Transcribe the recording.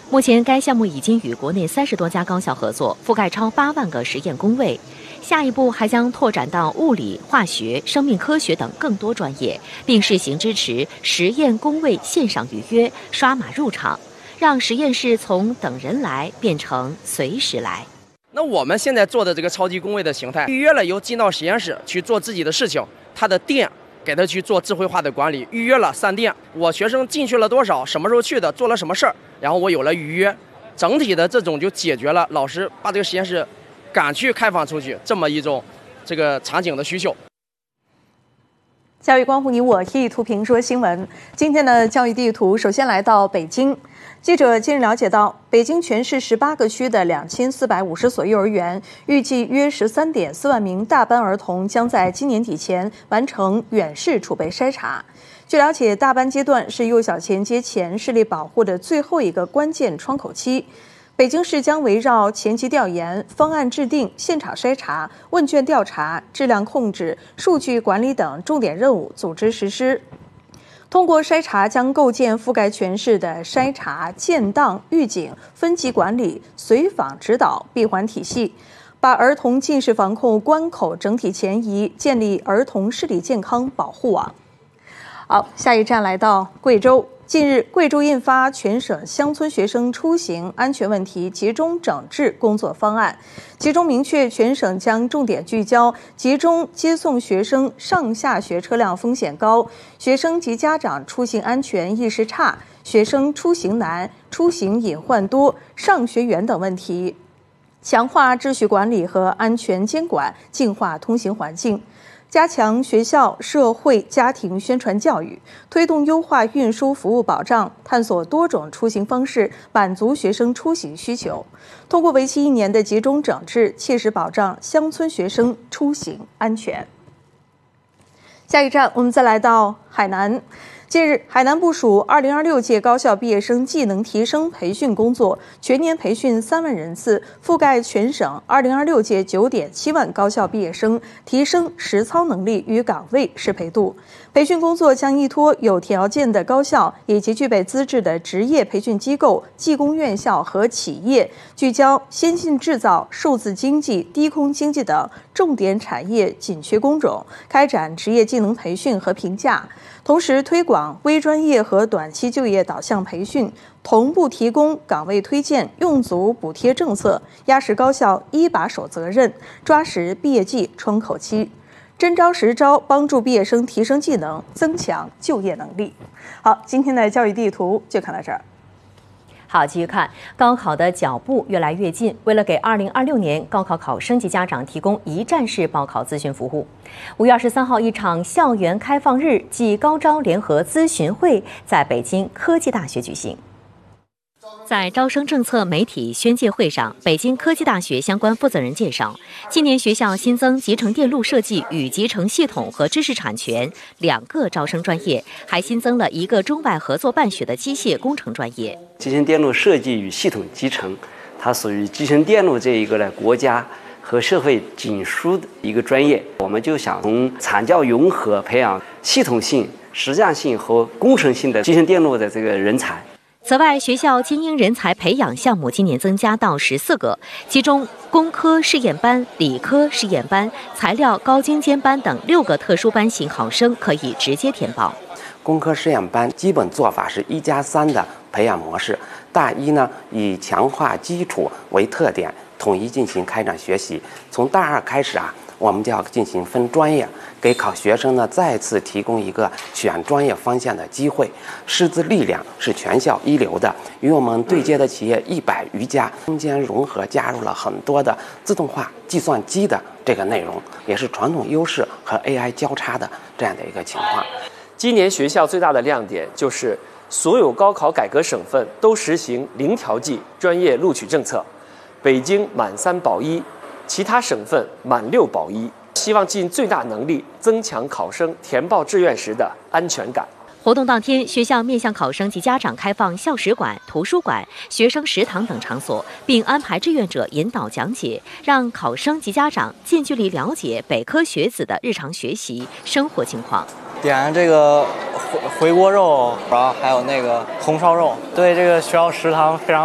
目前，该项目已经与国内30多家高校合作，覆盖超8万个实验工位。下一步还将拓展到物理、化学、生命科学等更多专业，并试行支持实验工位线上预约、刷码入场，让实验室从等人来变成随时来。 那我们现在做的这个超级工位的形态，预约了由进到实验室去做自己的事情，他的店给他去做智慧化的管理，预约了3店，我学生进去了多少，什么时候去的，做了什么事儿，然后我有了预约，整体的这种就解决了老师把这个实验室赶去开放出去这么一种这个场景的需求。 教育关乎你我，一图评说新闻。今天的教育地图首先来到北京。记者近日了解到，北京全市18个区的2450所幼儿园，预计约13.4万名大班儿童将在今年底前完成远视储备筛查。据了解，大班阶段是幼小衔接前视力保护的最后一个关键窗口期。北京市将围绕前期调研、方案制定、现场筛查、问卷调查、质量控制、数据管理等重点任务组织实施。通过筛查，将构建覆盖全市的筛查、建档、预警、分级管理、随访指导闭环体系，把儿童近视防控关口整体前移，建立儿童视力健康保护网。好，下一站来到贵州。近日，贵州印发全省乡村学生出行安全问题集中整治工作方案，其中明确全省将重点聚焦集中接送学生上下学车辆风险高、学生及家长出行安全意识差、学生出行难、出行隐患多、上学远等问题，强化秩序管理和安全监管，净化通行环境。加强学校、社会、家庭宣传教育，推动优化运输服务保障，探索多种出行方式，满足学生出行需求。通过为期1年的集中整治，切实保障乡村学生出行安全。下一站，我们再来到海南。近日，海南部署2026届高校毕业生技能提升培训工作，全年培训3万人次，覆盖全省2026届9.7万高校毕业生，提升实操能力与岗位适配度。培训工作将依托有条件的高校以及具备资质的职业培训机构、技工院校和企业，聚焦先进制造、数字经济、低空经济等重点产业紧缺工种，开展职业技能培训和评价。同时推广微专业和短期就业导向培训，同步提供岗位推荐、用足补贴政策，压实高校一把手责任，抓实毕业季窗口期，真招实招，帮助毕业生提升技能，增强就业能力。好，今天的教育地图就看到这儿。 好，继续看，高考的脚步越来越近。为了给2026年高考考生及家长提供一站式报考咨询服务，5月23号一场校园开放日暨高招联合咨询会在北京科技大学举行。在招生政策媒体宣介会上，北京科技大学相关负责人介绍，今年学校新增集成电路设计与集成系统和知识产权2个招生专业，还新增了1个中外合作办学的机械工程专业。 集成电路设计与系统集成，它属于集成电路这一个呢国家和社会紧疏的一个专业。我们就想从产教融合，培养系统性、实战性和工程性的集成电路的这个人才。 此外，学校精英人才培养项目今年增加到14个，其中工科试验班、理科试验班、材料高精尖班等6个特殊班型考生可以直接填报。 工科试验班基本做法是1+3的培养模式，大一呢以强化基础为特点，统一进行开展学习。从大2开始我们就要进行分专业，给考学生呢再次提供一个选专业方向的机会。师资力量是全校一流的，与我们对接的企业100余家，中间融合加入了很多的自动化计算机的这个内容，也是传统优势和 AI 交叉的这样的一个情况。 今年学校最大的亮点就是所有高考改革省份都实行0调剂专业录取政策，北京满3保1，其他省份满6保1，希望尽最大能力增强考生填报志愿时的安全感。 活动当天，学校面向考生及家长开放校史馆、图书馆、学生食堂等场所，并安排志愿者引导讲解，让考生及家长近距离了解北科学子的日常学习、生活情况。 点这个回锅肉，然后还有那个红烧肉。对这个学校食堂非常